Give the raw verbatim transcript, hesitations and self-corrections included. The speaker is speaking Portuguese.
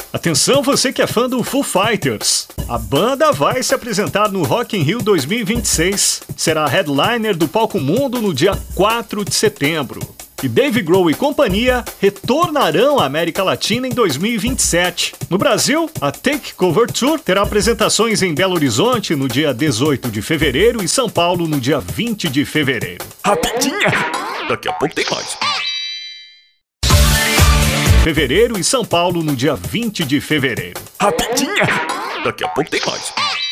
Atenção você que é fã do Foo Fighters. A banda vai se apresentar no Rock in Rio dois mil e vinte e seis. Será headliner do Palco Mundo no dia quatro de setembro. E Dave Grohl e companhia retornarão à América Latina em dois mil e vinte e sete. No Brasil, a Take Cover Tour terá apresentações em Belo Horizonte no dia dezoito de fevereiro e São Paulo no dia vinte de fevereiro. Rapidinha! Daqui a pouco tem mais. Fevereiro e São Paulo no dia vinte de fevereiro. Rapidinha! Daqui a pouco tem mais.